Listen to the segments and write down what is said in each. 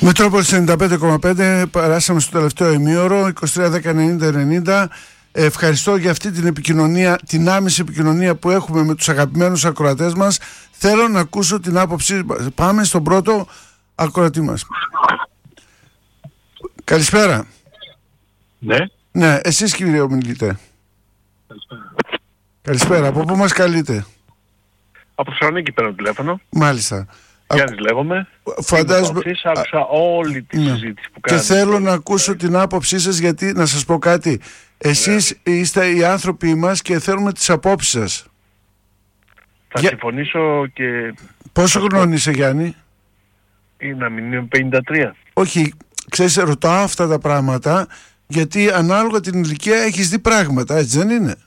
Μετρόπολης 95,5, περάσαμε στο τελευταίο ημίωρο, 23-10-90-90. Ευχαριστώ για αυτή την επικοινωνία, την άμεση επικοινωνία που έχουμε με τους αγαπημένους ακροατές μας. Θέλω να ακούσω την άποψη. Πάμε στον πρώτο ακροατή μας. Καλησπέρα. Ναι. Ναι, εσείς κύριε ομιλητέ. Καλησπέρα. Από πού μας καλείτε? Από Θεσσαλονίκη παίρνω τηλέφωνο. Μάλιστα. Γιάννης λέγομαι. Φαντάζομαι. Άκουσα όλη τη συζήτηση που κάνετε. Και θέλω να ακούσω την άποψή σας, γιατί να σας πω κάτι. Εσείς είστε οι άνθρωποι μας και θέλουμε τις απόψεις σας. Θα συμφωνήσω και... Πόσο χρονών είσαι, Γιάννη? Να μην είναι 53. Όχι, ξέρεις, ρωτάω αυτά τα πράγματα γιατί ανάλογα την ηλικία έχεις δει πράγματα, έτσι δεν είναι?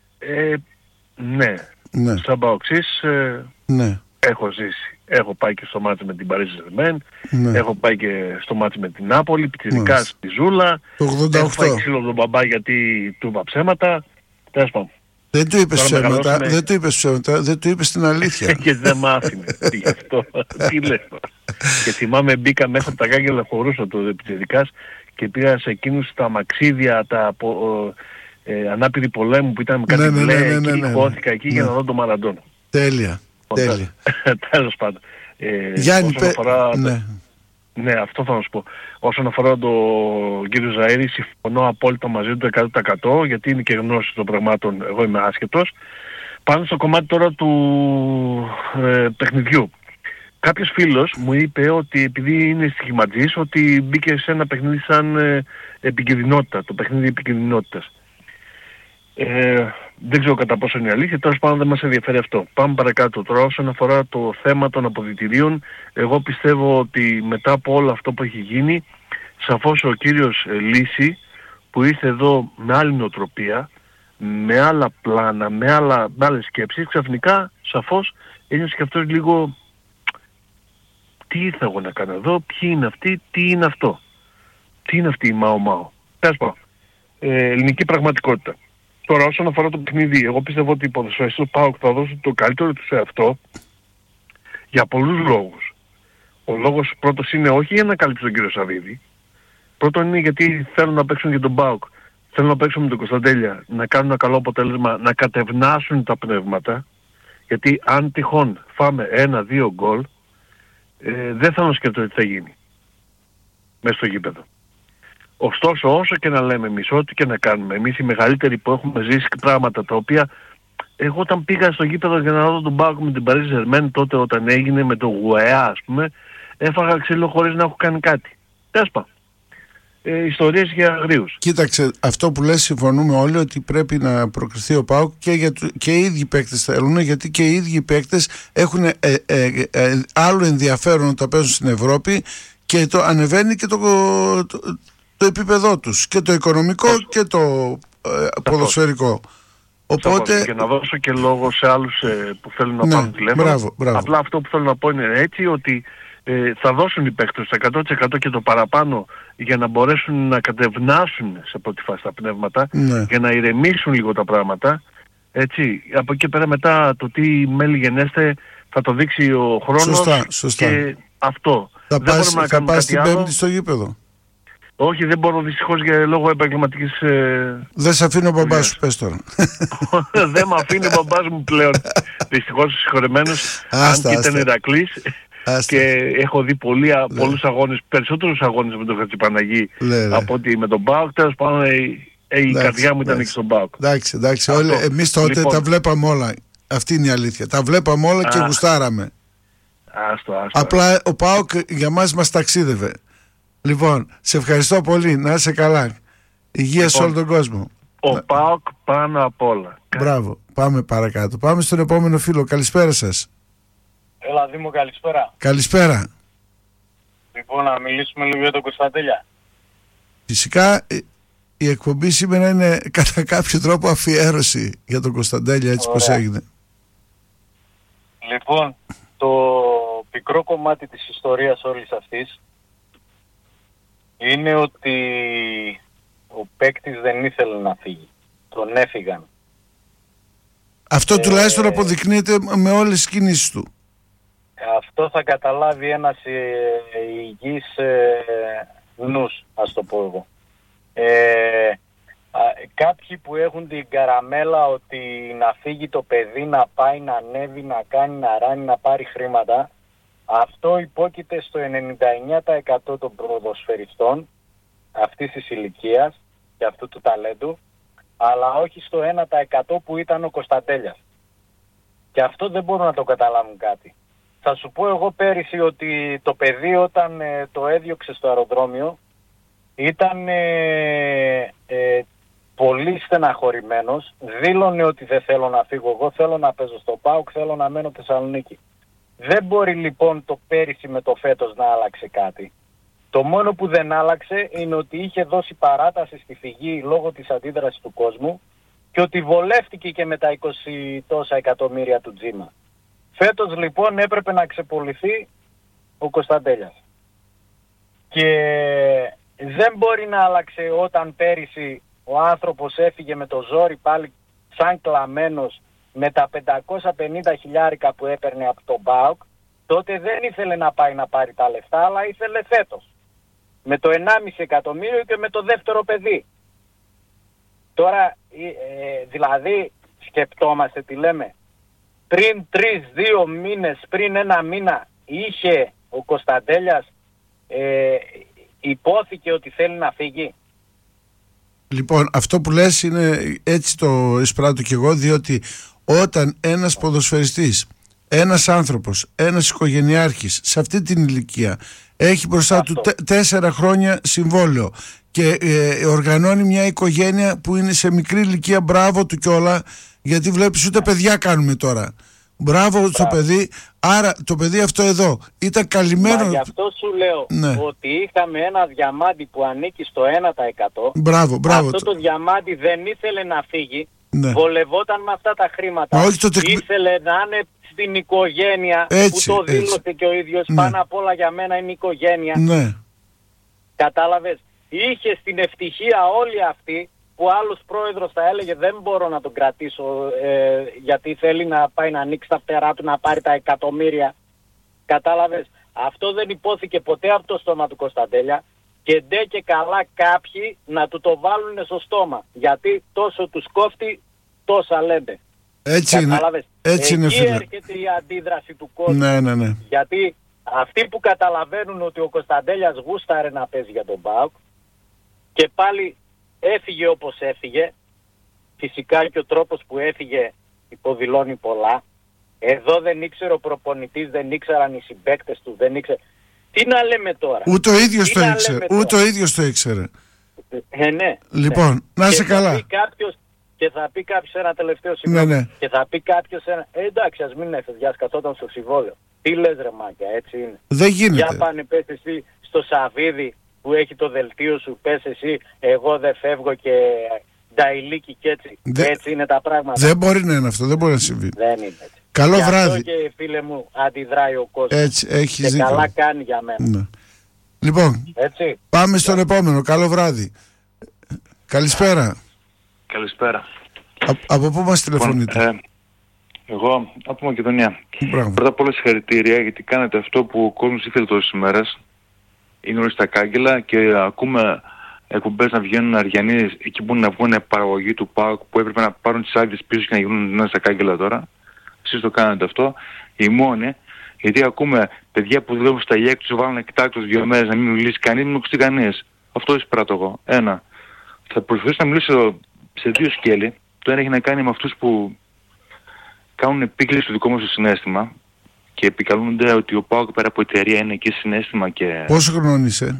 Ναι. Σαν Παοξής ναι. Έχω ζήσει. Έχω πάει και στο μάτι με την Paris Saint-Germain, έχω πάει και στο μάτι με την Νάπολη, πιτσιρικά στη Ζούλα. Το 88. Έχω πάει ξύλο τον μπαμπά γιατί του είπα ψέματα. Τέλος πάντων. Δεν του είπες ψέματα, δεν του είπες την αλήθεια. Και δεν μ' άφηνε. Γι' αυτό, τι λες. Και θυμάμαι μπήκα μέσα από τα κάγκελα, χωρούσα το πιτσιρικάς και πήγα σε εκείνους τα αμαξίδια, τα ανάπηροι πολέμου που ήταν με κάτι μπλε, και χώθηκα εκεί για να δω τον Μαραντόνα. Τέλεια. Τέλος πάντων. Γιάννη, ναι, αυτό θα σου πω. Όσον αφορά τον κύριο Ζαΐρη, συμφωνώ απόλυτα μαζί του 100%, γιατί είναι και γνώση των πραγμάτων, εγώ είμαι άσχετος. Πάνω στο κομμάτι τώρα του παιχνιδιού. Κάποιος φίλος μου είπε ότι επειδή είναι στοιχηματζής, ότι μπήκε σε ένα παιχνίδι σαν επικινδυνότητα, το παιχνίδι επικινδυνότητας. Δεν ξέρω κατά πόσο είναι αλήθεια, τέλος πάντων δεν μας ενδιαφέρει αυτό. Πάμε παρακάτω. Τώρα όσον αφορά το θέμα των αποδυτηρίων, εγώ πιστεύω ότι μετά από όλο αυτό που έχει γίνει, σαφώς ο κύριος Λύση που ήρθε εδώ με άλλη νοοτροπία, με άλλα πλάνα, με άλλες σκέψεις, ξαφνικά σαφώς ένιωσε και αυτός λίγο τι ήρθα εγώ να κάνω εδώ, ποιοι είναι αυτοί, τι είναι αυτό, τι είναι αυτή η Μάο. Τέλος πάντων, ελληνική πραγματικότητα. Τώρα όσον αφορά το παιχνίδι, εγώ πιστεύω ότι οι ποδοσφαιριστές του ΠΑΟΚ θα δώσουν το καλύτερο του σε αυτό για πολλούς λόγους. Ο λόγος πρώτος είναι όχι για να καλύψει τον κύριο Σαββίδη. Πρώτον είναι γιατί θέλουν να παίξουν για τον ΠΑΟΚ. Θέλουν να παίξουν με τον Κωνσταντέλια, να κάνουν ένα καλό αποτέλεσμα, να κατευνάσουν τα πνεύματα. Γιατί αν τυχόν φάμε 1-2 γκολ, δεν θα μας σκεφτώ τι θα γίνει μέσα στο γήπεδο. Ωστόσο, όσο και να λέμε εμείς, ό,τι και να κάνουμε, εμείς οι μεγαλύτεροι που έχουμε ζήσει πράγματα τα οποία εγώ όταν πήγα στο γήπεδο για να δω τον ΠΑΟΚ με την Paris Saint-Germain τότε όταν έγινε με το Γουεά ας πούμε, έφαγα ξύλο χωρίς να έχω κάνει κάτι. Τέσπα. Ιστορίες για αγρίους. Κοίταξε, αυτό που λες συμφωνούμε όλοι ότι πρέπει να προκριθεί ο ΠΑΟΚ και οι ίδιοι παίκτες θέλουν, γιατί και οι ίδιοι παίκτες έχουν άλλο ενδιαφέρον όταν παίζουν στην Ευρώπη και το ανεβαίνει και το επίπεδό τους, και το οικονομικό και το ποδοσφαιρικό. Οπότε... Και να δώσω και λόγο σε άλλους που θέλουν να πάρουν τηλέφωνο. Μπράβο. Απλά αυτό που θέλω να πω είναι έτσι ότι θα δώσουν οι παίκτες 100% και το παραπάνω για να μπορέσουν να κατευνάσουν σε πρώτη φάση τα πνεύματα, για να ηρεμήσουν λίγο τα πράγματα. Έτσι, από εκεί πέρα μετά το τι μέλη γενέστε θα το δείξει ο χρόνος. Σωστά. Και αυτό. Θα πας την Πέμπτη στο γήπεδο? Όχι, δεν μπορώ δυστυχώς για λόγω επαγγελματικής... Δεν σε αφήνει ο μπαμπάς σου, πες τώρα. Δεν με αφήνει ο μπαμπάς μου πλέον. Δυστυχώς συγχωρεμένος, αν και ήταν Ηρακλής. Και έχω δει πολλούς αγώνες, περισσότερους αγώνες με τον Χατζηπαναγή από ότι με τον ΠΑΟΚ. Τέλος πάντων η καρδιά μου ήταν και στον ΠΑΟΚ. Εντάξει, εμείς τότε τα βλέπαμε όλα. Αυτή είναι η αλήθεια. Τα βλέπαμε όλα και γουστάραμε. Απλά ο ΠΑΟΚ για μας ταξίδευε. Λοιπόν, σε ευχαριστώ πολύ. Να είσαι καλά. Υγεία σε όλο τον κόσμο. Ο ΠΑΟΚ πάνω απ' όλα. Μπράβο. Πάμε παρακάτω. Πάμε στον επόμενο φίλο. Καλησπέρα σας. Έλα Δήμο, καλησπέρα. Καλησπέρα. Λοιπόν, να μιλήσουμε λίγο για τον Κωνσταντέλια. Φυσικά η εκπομπή σήμερα είναι κατά κάποιο τρόπο αφιέρωση για τον Κωνσταντέλια, έτσι πως έγινε. Λοιπόν, το πικρό κομμάτι της ιστορίας όλης αυτής είναι ότι ο παίκτης δεν ήθελε να φύγει. Τον έφυγαν. Αυτό τουλάχιστον αποδεικνύεται με όλες τις κινήσεις του. Αυτό θα καταλάβει ένας υγιής νους, ας το πω εγώ. Κάποιοι που έχουν την καραμέλα ότι να φύγει το παιδί, να πάει, να ανέβει, να κάνει, να ράνει, να πάρει χρήματα, αυτό υπόκειται στο 99% των ποδοσφαιριστών αυτής της ηλικίας και αυτού του ταλέντου, αλλά όχι στο 1% που ήταν ο Κωνσταντέλιας. Και αυτό δεν μπορούν να το καταλάβουν κάτι. Θα σου πω εγώ πέρυσι ότι το παιδί όταν το έδιωξε στο αεροδρόμιο ήταν πολύ στεναχωρημένος, δήλωνε ότι δεν θέλω να φύγω, εγώ θέλω να παίζω στο ΠΑΟΚ, θέλω να μένω Θεσσαλονίκη. Δεν μπορεί λοιπόν το πέρυσι με το φέτος να άλλαξε κάτι. Το μόνο που δεν άλλαξε είναι ότι είχε δώσει παράταση στη φυγή λόγω της αντίδρασης του κόσμου και ότι βολεύτηκε και με τα 20 τόσα εκατομμύρια του Τζίμα. Φέτος λοιπόν έπρεπε να ξεπολυθεί ο Κωνσταντέλιας. Και δεν μπορεί να άλλαξε όταν πέρυσι ο άνθρωπος έφυγε με το ζόρι πάλι σαν κλαμμένος με τα 550 χιλιάρικα που έπαιρνε από τον ΠΑΟΚ. Τότε δεν ήθελε να πάει να πάρει τα λεφτά, αλλά ήθελε φέτος. Με το 1,5 εκατομμύριο και με το δεύτερο παιδί. Τώρα, δηλαδή, σκεπτόμαστε τι λέμε. Πριν 3-2 μήνες, πριν 1 μήνα, είχε ο Κωνσταντέλιας, υπόθηκε ότι θέλει να φύγει. Λοιπόν, αυτό που λες είναι έτσι το εισπράττω κι εγώ, διότι όταν ένας ποδοσφαιριστής, ένας άνθρωπος, ένας οικογενειάρχης σε αυτή την ηλικία έχει μπροστά του 4 χρόνια συμβόλαιο και οργανώνει μια οικογένεια που είναι σε μικρή ηλικία, μπράβο του κιόλα, γιατί βλέπεις ούτε παιδιά κάνουμε τώρα. Μπράβο στο παιδί. Άρα το παιδί αυτό εδώ ήταν καλυμμένο. Μα γι' αυτό σου λέω ότι είχαμε ένα διαμάντι που ανήκει στο 1%. Μπράβο. Αυτό το διαμάντι δεν ήθελε να φύγει. Βολευόταν με αυτά τα χρήματα. Ήθελε να είναι στην οικογένεια, έτσι, που το δήλωσε και ο ίδιος. Πάνω απ' όλα για μένα είναι η οικογένεια. Κατάλαβες. Είχε στην ευτυχία όλοι αυτοί που άλλος πρόεδρος θα έλεγε δεν μπορώ να τον κρατήσω γιατί θέλει να πάει να ανοίξει τα φτερά του, να πάρει τα εκατομμύρια. Κατάλαβες. Αυτό δεν υπόθηκε ποτέ από το στόμα του Κωνσταντέλια και ντε και καλά κάποιοι να του το βάλουν στο στόμα. Γιατί τόσο τους κόφτει, τόσα λέμε. Έτσι είναι. Έτσι εκεί είναι, φίλε. Έρχεται η αντίδραση του κόσμου. Ναι. Γιατί αυτοί που καταλαβαίνουν ότι ο Κωνσταντέλιας γούσταρε να παίζει για τον ΠΑΟΚ και πάλι έφυγε όπως έφυγε, φυσικά και ο τρόπος που έφυγε υποδηλώνει πολλά. Εδώ δεν ήξερε ο προπονητής, δεν ήξεραν οι συμπαίκτες του, δεν ήξερε. Τι να λέμε τώρα. Ούτε ο ίδιος το ήξερε. Ναι. Λοιπόν, να είσαι καλά. Και θα πει κάποιος ένα τελευταίο σημείο. Και θα πει κάποιος εντάξει, ας μην έφευγε, ας καθόταν στο συμβόλαιο. Τι λες ρε μάκια, έτσι είναι. Δεν γίνεται. Για πάνε πες εσύ στο Σαββίδι που έχει το δελτίο σου, πες εσύ εγώ δεν φεύγω και Νταϊλίκη και έτσι. Έτσι είναι τα πράγματα. Δεν μπορεί να είναι αυτό, δεν μπορεί να συμβεί. Δεν είναι έτσι. Καλό γι' βράδυ. Αυτό και φίλε μου αντιδράει ο κόσμος. Έτσι, έχεις δίκιο. Και καλά κάνει για μένα. Ναι. Λοιπόν, έτσι. Πάμε στον επόμενο. Καλό βράδυ. Καλησπέρα. Καλησπέρα. Από πού μας τηλεφωνείτε? Εγώ από Μακεδονία. Μπράβο. Πρώτα απ' όλα συγχαρητήρια γιατί κάνετε αυτό που ο κόσμος ήθελε τόσες ημέρες. Είναι όλοι στα κάγκελα και ακούμε εκπομπές να βγαίνουν αριανοί εκεί που να βγουν παραγωγή του ΠΑΟΚ που έπρεπε να πάρουν τις άδειες πίσω και να γίνουν στα κάγκελα τώρα. Εσείς το κάνετε αυτό. Οι μόνοι, γιατί ακούμε παιδιά που δουλεύουν στα ΙΕΚ τους βάλουν εκτάκτως 2 μέρες να μην μιλήσει κανείς, μην ακουστεί κανείς. Αυτό εισπράττω εγώ. Ένα. Θα προσπαθήσω να μιλήσω σε 2 σκέλη. Το ένα έχει να κάνει με αυτούς που κάνουν επίκληση στο δικό μας το συναίσθημα και επικαλούνται ότι ο ΠΑΟΚ πέρα από εταιρεία είναι και συναίσθημα και... Πόσο χρονών είσαι?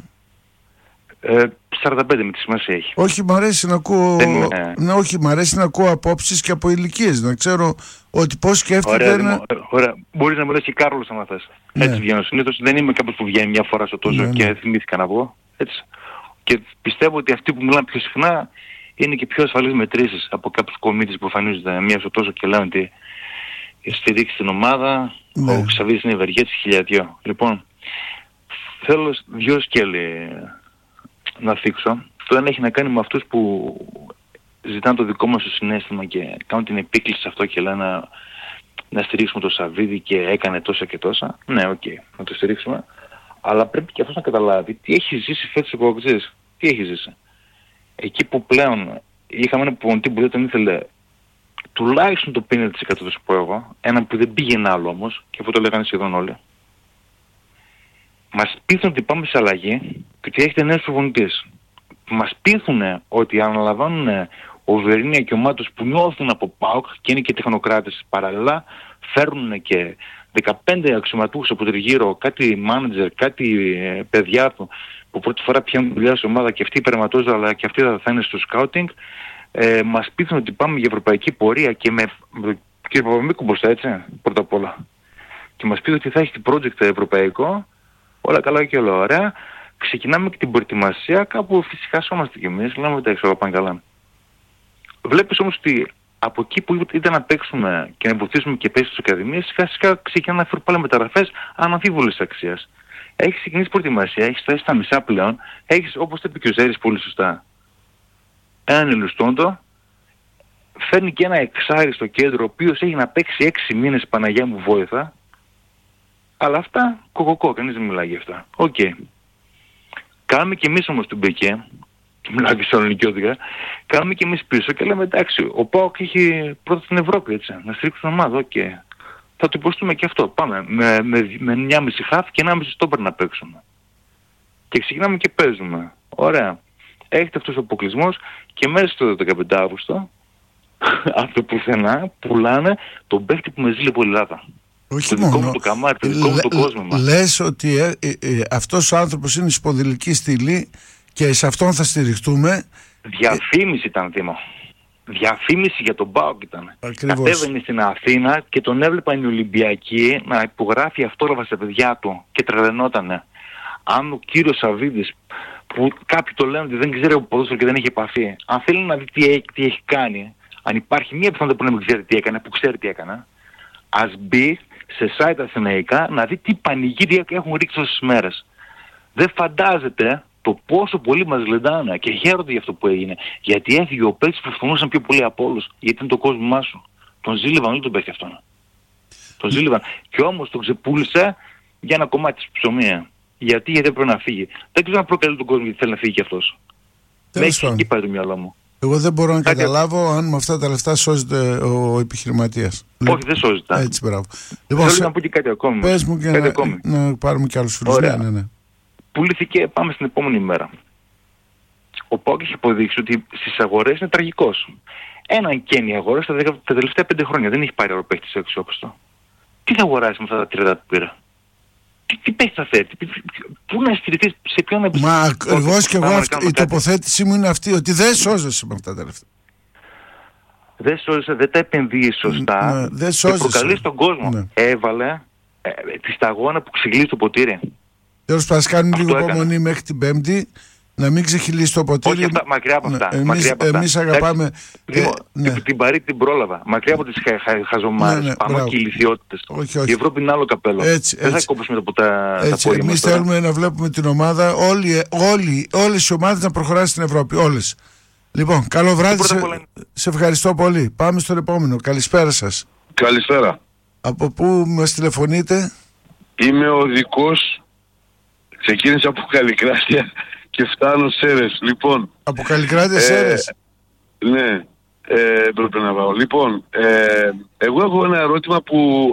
45 με τη σημασία έχει. Όχι, μ' αρέσει να ακούω... όχι, μ' αρέσει να ακούω απόψεις και από ηλικίες. Να ξέρω ότι πώς σκέφτεται... Ωραία. Μπορείς να μου λες και Κάρλος άμα θες. Ναι. Έτσι βγαίνω συνήθως. Δεν είμαι κάποιος που βγαίνει μια φορά στο τόσο και θυμήθηκα να βγω. Έτσι. Και πιστεύω ότι αυτοί που μιλάνε πιο συχνά είναι και πιο ασφαλείς μετρήσεις από κάποιους κομίτες που εμφανίζονται μία στο τόσο και λένε ότι στηρίξει την ομάδα, ο Ξαβίδης είναι ευεργέτης, 1002. Λοιπόν, θέλω 2 σκέλη να θίξω. Το ένα έχει να κάνει με αυτούς που ζητάνε το δικό μας το συναίσθημα και κάνουν την επίκληση σε αυτό και λένε να στηρίξουμε το Σαββίδη και έκανε τόσα και τόσα. Ναι, οκ, να το στηρίξουμε. Αλλά πρέπει και αυτός να καταλάβει τι έχει ζήσει φέτος ο Παοκτζής. Τι έχει ζήσει. Εκεί που πλέον είχαμε ένα προπονητή που δεν τον ήθελε τουλάχιστον το 50% θα σου πω εγώ, ένα που δεν πήγαινε άλλο όμως, και αυτό το λέγανε σχεδόν όλοι. Μας πείθουν ότι πάμε σε αλλαγή και ότι έχετε νέους προπονητές. Μας πείθουν ότι αναλαμβάνουν ο Βερίνια και ο Μάτος που νιώθουν από ΠΑΟΚ και είναι και τεχνοκράτες παραλληλά, φέρνουν και 15 αξιωματούχους από τριγύρω, κάτι μάνατζερ, κάτι παιδιά που πρώτη φορά πιάνουν δουλειά στην ομάδα και αυτοί υπερματώζουν, αλλά και αυτοί θα είναι στο σκάουτινγκ. Μας πείθουν ότι πάμε για ευρωπαϊκή πορεία και με κύριο Παπαμίκου μπροστά, έτσι, πρώτα απ' όλα. Και μας πείθουν ότι θα έχει project ευρωπαϊκό, όλα καλά και όλα ωραία. Ξεκινάμε και την προετοιμασία, κάπου φυσικά σώμαστε κι εμείς, λέμε τα έξω, πάνε καλά. Βλέπεις όμως ότι από εκεί που ήταν να παίξουμε και να βοηθήσουμε και πέσει στις ακαδημίες, σιγά σιγά ξεκινάνε να φέρουν πάλι μεταγραφές αναμφίβολης αξίας. Έχεις ξεκινήσει προετοιμασία, έχεις φτάσει στα μισά πλέον, έχεις, όπως το είπε και ο Ζέρης πολύ σωστά, έναν Ελουστόντο, φέρνει και ένα εξάρι στο κέντρο, ο οποίος έχει να παίξει 6 μήνες, Παναγιά μου βόηθα, αλλά αυτά κοκοκό, κανείς δεν μιλάει για αυτά. Οκ. Κάνουμε και εμείς όμως την Μπεκέ, μιλάω και στο ελληνικιώτικα, κάνουμε και εμείς πίσω και λέμε εντάξει, ο ΠΑΟΚ έχει πρώτα στην Ευρώπη, έτσι, να στηρίξει την ομάδα, οκ. Θα το υποστούμε και αυτό, πάμε με 9,5 χαφ και 1,5 στόπερ να παίξουμε. Και ξεκινάμε και παίζουμε. Ωραία. Έχετε αυτός ο αποκλεισμός και μέσα στο 15 Αύγουστο, από το πουθενά, πουλάνε τον παίχτη που με ζήλε από Ελλάδα. Όχι το μόνο. δικό μου το καμάρι, το δικό μου το κόσμο μας. Λες ότι αυτός ο άνθρωπος είναι σπονδυλική στήλη και σε αυτόν θα στηριχτούμε. Διαφήμιση ήταν, Δήμο. Διαφήμιση για τον ΠΑΟΚ ήταν. Ακριβώς. Κατέβαινε στην Αθήνα και τον έβλεπαν οι Ολυμπιακοί να υπογράφει αυτόγραφα στα παιδιά του και τρελαινότανε. Αν ο κύριος Σαββίδης, που κάποιοι το λένε ότι δεν ξέρει από ποδόσφαιρο και δεν έχει επαφή, αν θέλει να δει τι έχει κάνει, αν υπάρχει μία πιθανότητα που να μην ξέρει τι έκανε, που ξέρει τι έκανε, ας μπει σε site αθηναϊκά να δει τι πανηγύρια έχουν ρίξει τόσες μέρες. Δεν φαντάζεται το πόσο πολύ μας γλεντάνε και χαίρονται για αυτό που έγινε. Γιατί έφυγε ο παίκτης που φωνούσαν πιο πολύ από όλους. Γιατί είναι το κόσμημά σου. Τον ζήλευαν, όλοι τον παίχτη αυτόν. Τον ζήλευαν. Και όμως τον ξεπούλησε για ένα κομμάτι της ψωμία. Γιατί έπρεπε να φύγει. Δεν ξέρω αν προκαλεί τον κόσμο γιατί θέλει να φύγει κι αυτός. Μέχρι εκεί πάει το μυαλό μου. Εγώ δεν μπορώ να καταλάβω αν με αυτά τα λεφτά σώζεται ο επιχειρηματίας. Όχι, δεν σώζεται. Έτσι, μπράβο. Λοιπόν, θέλω να πω και κάτι ακόμη. Πες μου και να πάρουμε και άλλους φίλους. Ναι. Πουλήθηκε, πάμε στην επόμενη μέρα. Ο ΠΑΟΚ έχει αποδείξει ότι στις αγορές είναι τραγικός. Έναν καίνει αγορές τα τελευταία 5 χρόνια. Δεν έχει πάρει ο παίκτης αξιόπιστο. Τι θα αγοράσει με αυτά τα 30 που πήρα. Τι παίχτη θα φέρει, πού να στηριχθεί, σε ποιον να Μα ακριβώς και εγώ η τοποθέτησή μου είναι αυτή, ότι δεν σώζεσαι με αυτά τα λεφτά. Δεν σώζεσαι, δεν τα επενδύει σωστά. Δεν σώζεσαι. Και προκαλείς τον κόσμο. Ναι. Έβαλε τη σταγόνα που ξυλίζει το ποτήρι. Τέλος πάντων, κάνουμε λίγο υπομονή μέχρι την Πέμπτη. Να μην ξεχυλήσει το ποτήρι. Όχι αυτά, μακριά από αυτά. Εμείς αγαπάμε. Την Παρή την πρόλαβα. Μακριά από τις χαζομάρες. Πάμε και οι ηλιθιότητες. Η Ευρώπη είναι άλλο καπέλο. Δεν θα κόψουμε από τα πόδια. Εμείς θέλουμε να βλέπουμε την ομάδα, όλες οι ομάδες να προχωράνε στην Ευρώπη. Όλες. Λοιπόν, καλό βράδυ. Σε ευχαριστώ πολύ. Πάμε στον επόμενο. Καλησπέρα σας. Καλησπέρα. Από πού μας τηλεφωνείτε? Είμαι ο Δικός. Ξεκίνησα από Καλλικράτεια και φτάνω Σέρες. Λοιπόν, από Καλλικράτεια Σέρες. Ναι, πρέπει να πάω. Λοιπόν, εγώ έχω ένα ερώτημα που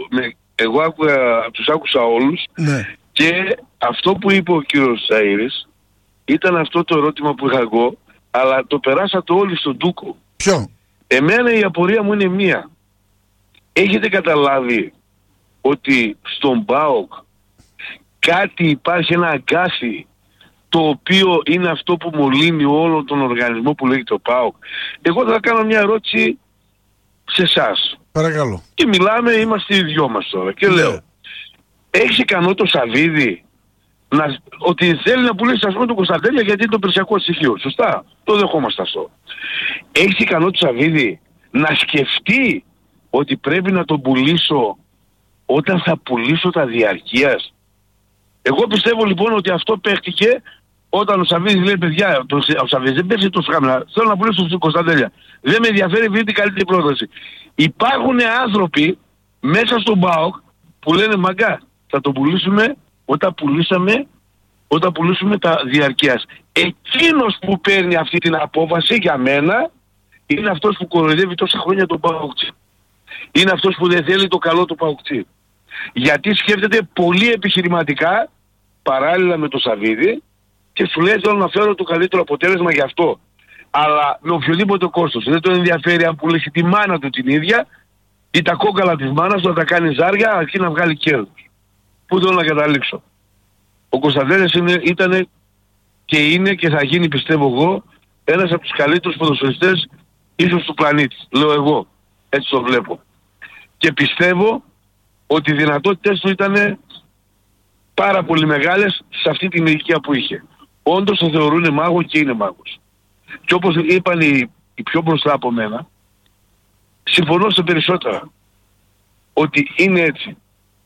τους άκουσα όλους, ναι. Και αυτό που είπε ο κύριος Σαΐρης ήταν αυτό το ερώτημα που είχα εγώ, αλλά το περάσατε όλοι στον Τούκο. Ποιο? Εμένα η απορία μου είναι μία. Έχετε καταλάβει ότι στον ΠΑΟΚ κάτι υπάρχει, ένα αγκάθι, το οποίο είναι αυτό που μολύνει όλο τον οργανισμό που λέγεται ο ΠΑΟΚ? Εγώ θα κάνω μια ερώτηση σε εσάς. Παρακαλώ. Και μιλάμε, είμαστε οι δυο μας τώρα. Και λέω, έχεις ικανό το Σαββίδι ότι θέλει να πουλήσει, ας πούμε, τον Κωνσταντέλια γιατί είναι το περσιακό στοιχείο. Σωστά. Το δεχόμαστε αυτό. Έχεις ικανό το Σαββίδι να σκεφτεί ότι πρέπει να τον πουλήσω όταν θα πουλήσω τα διαρκείας? Εγώ πιστεύω λοιπόν ότι αυτό παίχτηκε όταν ο Σαββίδης λέει, παιδιά, ο Σαββίδης δεν παίζει τόσο χαμηλά, θέλω να πουλήσω στον Κωνσταντέλια. Δεν με ενδιαφέρει, βρείτε την καλύτερη πρόταση. Υπάρχουν άνθρωποι μέσα στον ΠΑΟΚ που λένε, μαγκά, θα τον πουλήσουμε όταν πουλήσαμε όταν πουλήσουμε τα διαρκείας. Εκείνος που παίρνει αυτή την απόφαση για μένα είναι αυτός που κοροϊδεύει τόσα χρόνια τον Παοκτζή. Είναι αυτός που δεν θέλει το καλό του Παοκτζή. Γιατί σκέφτεται πολύ επιχειρηματικά παράλληλα με το Σαββίδι και σου λέει θέλω να φέρω το καλύτερο αποτέλεσμα γι' αυτό. Αλλά με οποιοδήποτε κόστος. Δεν τον ενδιαφέρει αν πουλήσει τη μάνα του την ίδια ή τα κόκαλα της μάνας του να τα κάνει ζάρια αρκεί να βγάλει κέρδος. Πού θέλω να καταλήξω. Ο Κωνσταντέλιας ήταν και είναι και θα γίνει πιστεύω εγώ ένας από τους καλύτερους ποδοσφαιριστές ίσως του πλανήτη. Λέω εγώ. Έτσι το βλέπω. Και πιστεύω ότι οι δυνατότητες του ήταν πάρα πολύ μεγάλες σε αυτή την ηλικία που είχε. Όντως το θεωρούν μάγο και είναι μάγος. Και όπως είπαν οι πιο μπροστά από μένα, συμφωνώ σε περισσότερα ότι είναι έτσι.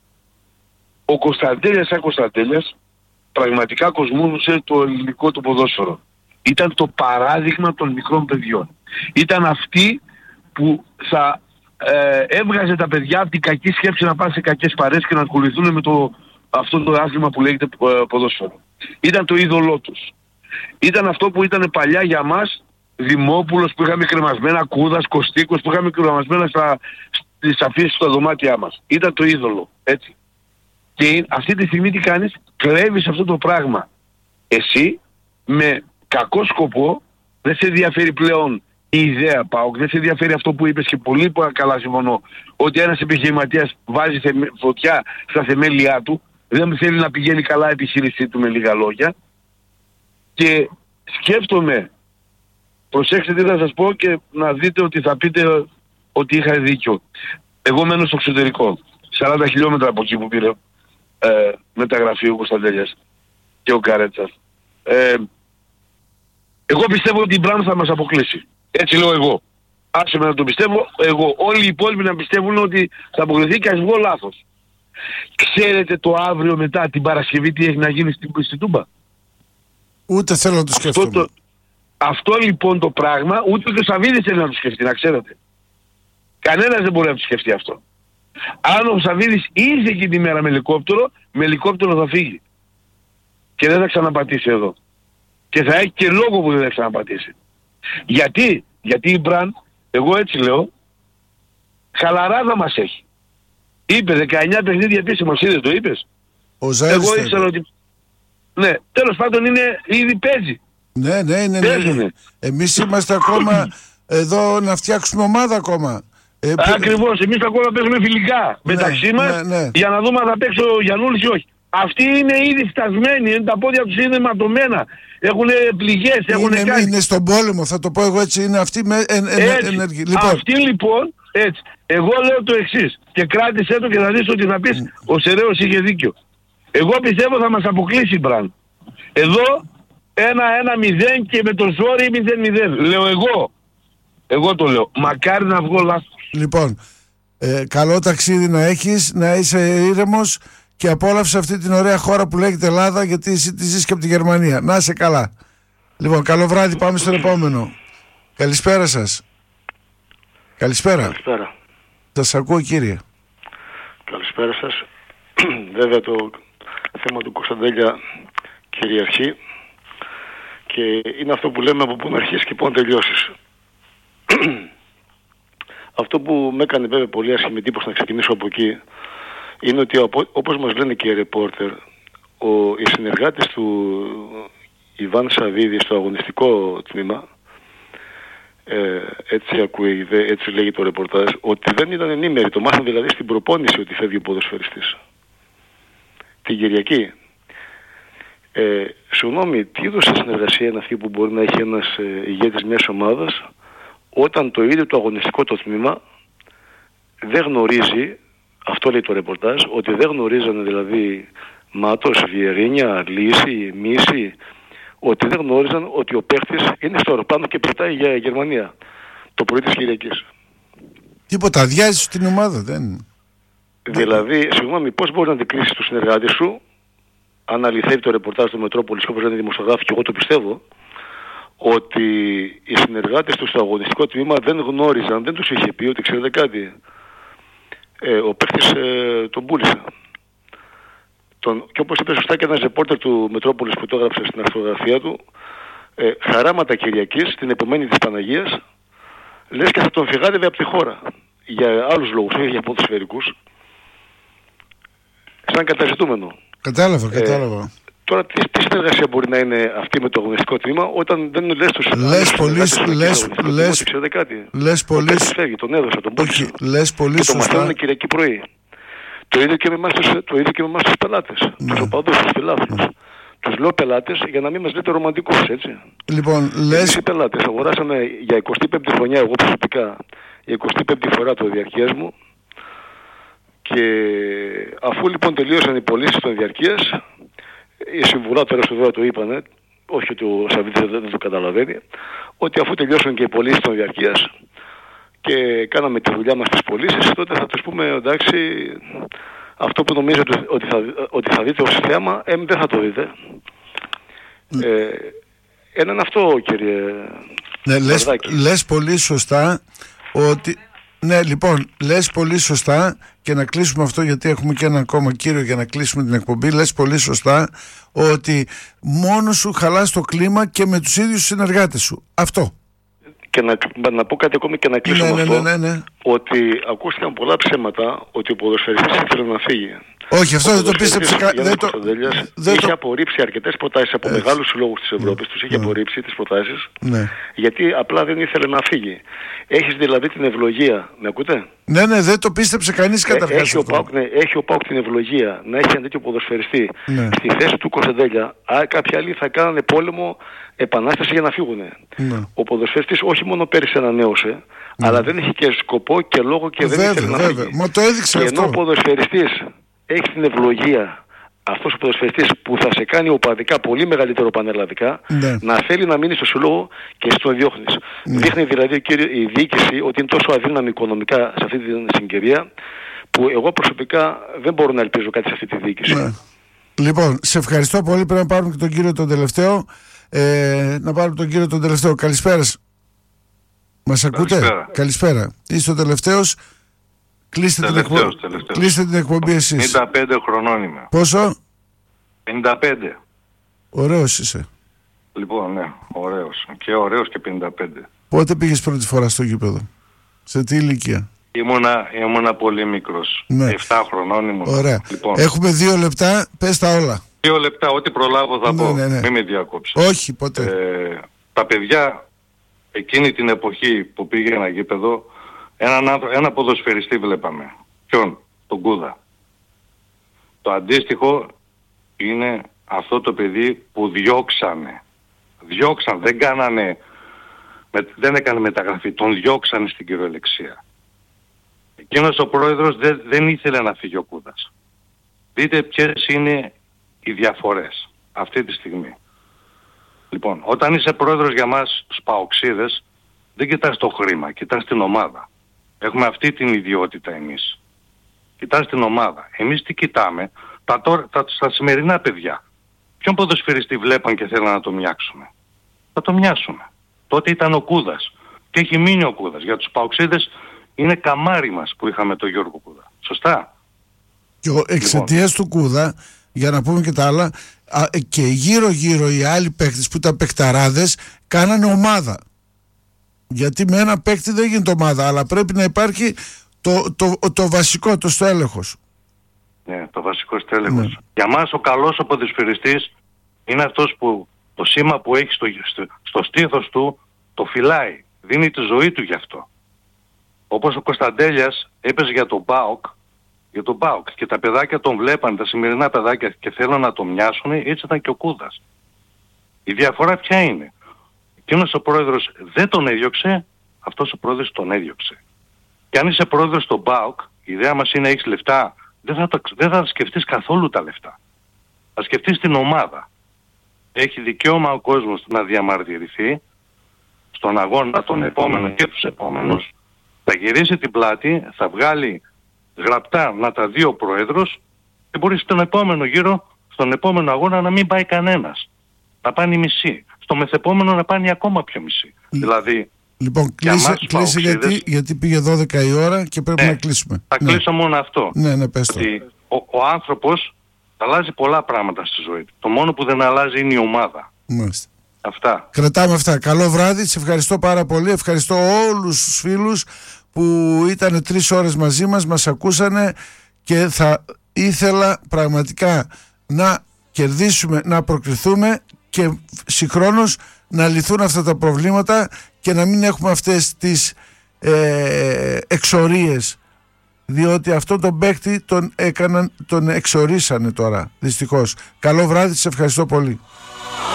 Ο Κωνσταντέλιας σαν Κωνσταντέλιας πραγματικά κοσμούσε το ελληνικό του ποδόσφαιρο. Ήταν το παράδειγμα των μικρών παιδιών. Ήταν αυτοί που θα έβγαζε τα παιδιά από την κακή σκέψη να πάνε σε κακές παρέες και να ακολουθούν με αυτό το άθλημα που λέγεται ποδόσφαιρο. Ήταν το είδωλό τους. Ήταν αυτό που ήταν παλιά για μας Δημόπουλος που είχαμε κρεμασμένα, Κούδας, Κωστίκος που είχαμε κρεμασμένα στις αφήσεις στα δωμάτια μας. Ήταν το είδωλο, έτσι. Και αυτή τη στιγμή τι κάνεις, κλέβεις αυτό το πράγμα. Εσύ με κακό σκοπό, δεν σε ενδιαφέρει πλέον η ιδέα ΠΑΟΚ, δεν σε ενδιαφέρει αυτό που είπες και πολύ καλά συμφωνώ, ότι ένας επιχειρηματίας βάζει φωτιά στα θεμέλια του, δεν θέλει να πηγαίνει καλά η επιχείρησή του με λίγα λόγια. Και σκέφτομαι, προσέξτε τι θα σας πω και να δείτε ότι θα πείτε ότι είχα δίκιο. Εγώ μένω στο εξωτερικό, 40 χιλιόμετρα από εκεί που πήρε μεταγραφή ο Κωνσταντέλιας και ο Καρέτσας. Εγώ πιστεύω ότι η Μπραν θα μας αποκλείσει. Έτσι λέω εγώ. Άσε με να το πιστεύω εγώ. Όλοι οι υπόλοιποι να πιστεύουν ότι θα αποκλειστεί και ας βγω λάθος. Ξέρετε το αύριο μετά την Παρασκευή τι έχει να γίνει στην Τούμπα? Ούτε θέλω να το σκέφτομαι. Αυτό λοιπόν το πράγμα ούτε και ο Σαββίδης θέλει να το σκεφτεί, να ξέρετε. Κανένας δεν μπορεί να το σκεφτεί αυτό. Αν ο Σαββίδης ήρθε εκεί τη μέρα με ελικόπτερο θα φύγει. Και δεν θα ξαναπατήσει εδώ. Και θα έχει και λόγο που δεν θα ξαναπατήσει. Γιατί η Μπραν, εγώ έτσι λέω, χαλαράδα μας έχει. Είπε 19 παιχνίδια επίσημος, είδες το είπες? Εγώ ήξερα ότι... Ναι, τέλος πάντων ήδη παίζει. Ναι. Εμείς είμαστε ακόμα εδώ να φτιάξουμε ομάδα ακόμα. Ακριβώς, εμείς ακόμα παίζουμε φιλικά μεταξύ μας για να δούμε αν θα παίξει ο Γιαννούλης ή όχι. Αυτοί είναι ήδη φτασμένοι, τα πόδια τους είναι ματωμένα, έχουν πληγές, έχουν κάνει. Είναι στον πόλεμο, θα το πω εγώ έτσι, είναι αυτοί ενεργοί. Λοιπόν. Αυτοί λοιπόν, έτσι. Εγώ λέω το εξής και κράτησέ το και θα δεις ότι θα πεις ο Σεραίος είχε δίκιο. Εγώ πιστεύω θα μας αποκλείσει η Μπραν. Εδώ 1-1-0 και με το ζόρι 0-0. Λέω εγώ. Εγώ το λέω. Μακάρι να βγω λάθος. Λοιπόν, καλό ταξίδι να έχεις, να είσαι ήρεμος και απόλαυσε αυτή την ωραία χώρα που λέγεται Ελλάδα, γιατί εσύ τη ζεις και από τη Γερμανία. Να είσαι καλά. Λοιπόν, καλό βράδυ, πάμε στον επόμενο. Καλησπέρα σας. Καλησπέρα. Σας ακούω κύριε. Καλησπέρα σας. Βέβαια το θέμα του Κωνσταντέλια κυριαρχεί και είναι αυτό που λέμε από πού να αρχίσεις και πού να τελειώσεις. Αυτό που με έκανε βέβαια πολύ άσχημη εντύπωση να ξεκινήσω από εκεί είναι ότι όπως μας λένε και οι ρεπόρτερ, οι συνεργάτες του Ιβάν Σαββίδη στο αγωνιστικό τμήμα, έτσι λέγει το ρεπορτάζ, ότι δεν ήταν ενήμεροι, το μάθαν δηλαδή στην προπόνηση ότι φεύγει ο ποδοσφαιριστής την Κυριακή. Συγγνώμη, τι είδους συνεργασία είναι αυτή που μπορεί να έχει ένας ηγέτης μιας ομάδας όταν το ίδιο το αγωνιστικό το τμήμα δεν γνωρίζει, αυτό λέει το ρεπορτάζ, ότι δεν γνωρίζανε δηλαδή Μάτος, Βιερίνια, Λύση, Μίση, ότι δεν γνώριζαν ότι ο παίχτης είναι στο αεροπλάνο και πετάει για Γερμανία το πρωί της Κυριακής. Τίποτα, αδειάζεις στην ομάδα, δεν... Δηλαδή, συγγνώμη, πώς μπορεί να αντικρίσεις τους συνεργάτες σου, αν αληθεύει το ρεπορτάζ του Μετρόπολης, όπως λένε οι δημοσιογράφοι, και εγώ το πιστεύω, ότι οι συνεργάτες του στο αγωνιστικό τμήμα δεν γνώριζαν, δεν τους είχε πει ότι ξέρετε κάτι, ο παίχτης τον πούλησε. και όπως είπε σωστά και ένας ρεπόρτερ του Μετρόπολης που το έγραψε στην αυτογραφία του, χαράματα Κυριακής, την επομένη της Παναγίας, λες και θα τον φυγάδευε από τη χώρα. Για άλλους λόγους, όχι για ποδοσφαιρικούς. Σαν καταζητούμενο. Κατάλαβα. Τώρα τι συνεργασία μπορεί να είναι αυτή με το αγωνιστικό τμήμα όταν δεν λες τους... Λες πολύ... Τον έδωσα, τον πόχησε. Λες πολύ σωστά. Και το μαθαίνουν Κυριακή πρωί. Το ίδιο και με εμάς τους πελάτες. Τους οπαδούς, τους φιλάθλους. Τους λέω πελάτες για να μην μας λέτε ρομαντικούς, έτσι. Λοιπόν, εμείς οι πελάτες αγοράσαμε για 25η χρονιά, εγώ προσωπικά, για 25η φορά το διαρκείας μου, και αφού λοιπόν τελείωσαν οι πωλήσεις των διαρκείας, οι συμβουλάτορες του βέβαια το είπανε, όχι ότι ο Σαββίδης δεν το καταλαβαίνει, ότι αφού τελειώσαν και οι πωλήσεις των διαρκείας και κάναμε τη δουλειά μας στις πωλήσεις, τότε θα τους πούμε, εντάξει, αυτό που νομίζετε ότι θα δείτε ως θέμα, δεν θα το δείτε. Είναι αυτό, κύριε λες πολύ σωστά ότι... Ναι, λοιπόν, λες πολύ σωστά, και να κλείσουμε αυτό γιατί έχουμε και ένα ακόμα κύριο για να κλείσουμε την εκπομπή. Λες πολύ σωστά ότι μόνο σου χαλάς το κλίμα και με τους ίδιους συνεργάτες σου. Αυτό. Και να πω κάτι ακόμη και να κλείσω με αυτό, ότι ακούστηκαν πολλά ψέματα ότι ο ποδοσφαιριστής ήθελε να φύγει. Όχι, αυτό δεν το πίστεψε κανείς. Είχε απορρίψει αρκετές προτάσεις από μεγάλους συλλόγους της Ευρώπης, τους είχε απορρίψει τις προτάσεις, γιατί απλά δεν ήθελε να φύγει. Έχεις δηλαδή την ευλογία, με ακούτε? Ναι, δεν το πίστεψε κανείς καταρχάς. Έχει ο ΠΑΟΚ την ευλογία να έχει ένα τέτοιο ποδοσφαιριστή στη θέση του Κωνσταντέλια. Κάποιοι άλλοι θα κάνανε πόλεμο, επανάσταση για να φύγουν. Ο ποδοσφαιριστής όχι μόνο πέρυσι ανανέωσε, αλλά δεν είχε και σκοπό και λόγο και δεν ήθελε να φύγει. Μα το έδειξε αυτό. Ενώ ο ποδοσφαιριστής έχει την ευλογία, αυτός ο ποδοσφαιριστής που θα σε κάνει οπαδικά πολύ μεγαλύτερο πανελλαδικά, να θέλει να μείνει στο σύλλογο και εσύ τον διώχνεις. Δείχνει δηλαδή η διοίκηση ότι είναι τόσο αδύναμη οικονομικά σε αυτή τη συγκυρία, που εγώ προσωπικά δεν μπορώ να ελπίζω κάτι σε αυτή τη διοίκηση. Λοιπόν, σε ευχαριστώ πολύ. Πρέπει να πάρουμε και τον κύριο τον τελευταίο. Καλησπέρα. Μας ακούτε? Καλησπέρα. Είστε ο τελευταίος. Κλείστε την εκπομπή εσείς. 55 χρονών είμαι. Πόσο? 55. Ωραίος είσαι. Λοιπόν, ναι, ωραίος. Και ωραίος και 55. Πότε πήγες πρώτη φορά στο γήπεδο? Σε τι ηλικία? Ήμουνα πολύ μικρός. 7 χρονών ήμουν. Ωραία. Λοιπόν, έχουμε 2 λεπτά, πες τα όλα. 2 λεπτά, ό,τι προλάβω θα πω. Μην με διακόψεις. Όχι, ποτέ. Τα παιδιά εκείνη την εποχή που πήγε ένα γήπεδο, ένα ποδοσφαιριστή βλέπαμε. Ποιον? Τον Κούδα. Το αντίστοιχο είναι αυτό το παιδί που διώξανε. Δεν έκανε μεταγραφή. Τον διώξανε στην κυριολεξία. Εκείνος ο πρόεδρος δεν ήθελε να φύγει ο Κούδας. Δείτε ποιες είναι οι διαφορές αυτή τη στιγμή. Λοιπόν, όταν είσαι πρόεδρος για μας τους παοξίδες, δεν κοιτάς το χρήμα, κοιτάς την ομάδα. Έχουμε αυτή την ιδιότητα εμείς. Κοιτάς την ομάδα. Εμείς τι κοιτάμε? Τα σημερινά παιδιά. Ποιον ποδοσφαιριστή βλέπαν και θέλαν να το μοιάξουμε? Θα το μοιάσουμε. Τότε ήταν ο Κούδας. Και έχει μείνει ο Κούδας. Για τους παοξίδες είναι καμάρι μας που είχαμε τον Γιώργο Κούδα. Σωστά? Και εξαιτίας του Κούδα, για να πούμε και τα άλλα, και γύρω-γύρω οι άλλοι παίκτες που ήταν παικταράδες κάνανε ομάδα. Γιατί με ένα παίκτη δεν γίνεται ομάδα, αλλά πρέπει να υπάρχει το βασικό, το στέλεχος. Ναι, το βασικό στέλεχος. Για μας ο καλός ο ποδοσφαιριστής είναι αυτός που το σήμα που έχει στο στήθος του το φυλάει. Δίνει τη ζωή του γι' αυτό. Όπως ο Κωνσταντέλιας έπαιζε για τον ΠΑΟΚ, και τα παιδάκια τον βλέπαν, τα σημερινά παιδάκια, και θέλουν να τον μοιάσουν, έτσι ήταν και ο Κούδας. Η διαφορά ποια είναι? Εκείνος ο πρόεδρος δεν τον έδιωξε, αυτός ο πρόεδρος τον έδιωξε. Και αν είσαι πρόεδρος στον ΠΑΟΚ, η ιδέα μας είναι να έχεις λεφτά, δεν θα σκεφτείς καθόλου τα λεφτά. Θα σκεφτείς την ομάδα. Έχει δικαίωμα ο κόσμος να διαμαρτυρηθεί στον αγώνα τον επόμενο και τους επόμενους. Θα γυρίσει την πλάτη, θα βγάλει γραπτά να τα δει ο πρόεδρος και μπορεί στον επόμενο γύρο, στον επόμενο αγώνα να μην πάει κανένας. Να πάνε μισή. Στο μεθεπόμενο να πάνε ακόμα πιο μισή. Δηλαδή, λοιπόν, κλείσε γιατί πήγε 12 η ώρα και πρέπει να κλείσουμε. Θα κλείσω μόνο αυτό. Ναι, πες το. Ότι ο άνθρωπος Αλλάζει πολλά πράγματα στη ζωή του. Το μόνο που δεν αλλάζει είναι η ομάδα. Μάλιστα. Αυτά. Κρατάμε αυτά. Καλό βράδυ. Σε ευχαριστώ πάρα πολύ. Ευχαριστώ όλους τους φίλους που ήταν 3 ώρες μαζί μας ακούσανε, και θα ήθελα πραγματικά να κερδίσουμε, να προκριθούμε και συγχρόνως να λυθούν αυτά τα προβλήματα και να μην έχουμε αυτές τις εξορίες, διότι αυτό τον παίκτη τον εξορίσανε τώρα, δυστυχώς. Καλό βράδυ, σε ευχαριστώ πολύ.